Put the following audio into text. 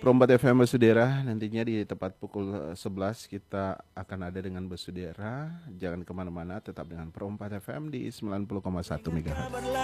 Perompat FM Besudera, nantinya di tepat pukul 11 kita akan ada dengan Besudera. Jangan kemana-mana, tetap dengan Perompat FM di 90,1 MHz.